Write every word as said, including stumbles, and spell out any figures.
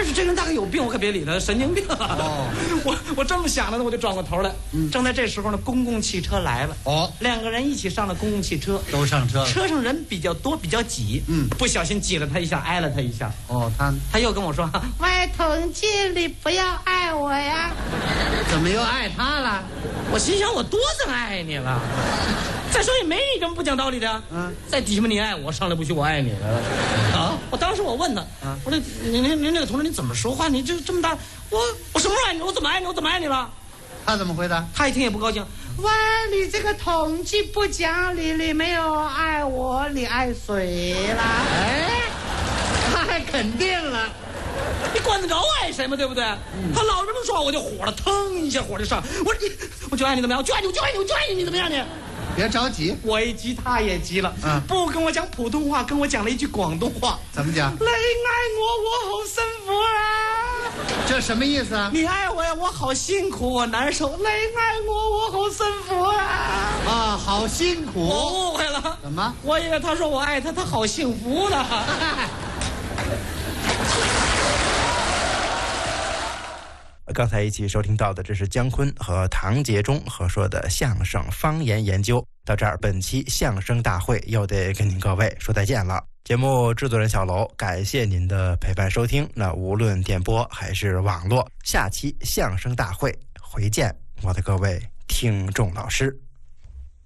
但是这人大概有病，我可别理他，神经病啊！哦，我我这么想着呢，我就转过头来。嗯，正在这时候呢，公共汽车来了。哦，两个人一起上了公共汽车， 都上车了。 车上人比较多，比较挤。嗯，不小心挤了他一下，挨了他一下。 哦，他他又跟我说：“喂，同志，你不要爱我呀！” 怎么又爱他了？ 我心想，我多曾爱你了。再说也没你这么不讲道理的。嗯，在底下嘛，你爱我，上来不许我爱你了。啊！我当时我问他，啊、我说您您您那个同志，你怎么说话？你这这么大，我我什么时候爱你？我怎么爱你？我怎么爱你了？ 他怎么回答？ 他一听也不高兴。哇，你这个同志不讲理，你没有爱我，你爱谁啦？ 哎，他还肯定了。 你管得着我爱谁吗？对不对？嗯、他老这么说，我就火了，腾一下火就上。我说你，我就爱你怎么样？我就爱你，我就爱你，我就爱你，你怎么样你？ 别着急， 我一急他也急了。嗯，不跟我讲普通话，跟我讲了一句广东话。 怎么讲？ 你爱我，我好辛苦啊！ 这什么意思啊？ 你爱我呀，我好辛苦，我难受。你爱我，我好辛苦啊！ 啊，好辛苦！ 我误会了。 怎么？ 我以为他说我爱他，他好幸福呢。 刚才一起收听到的，这是姜昆和唐杰忠合说的相声方言研究。到这儿，本期相声大会又得跟您各位说再见了。节目制作人小楼，感谢您的陪伴收听。那无论电波还是网络，下期相声大会回见，我的各位听众老师。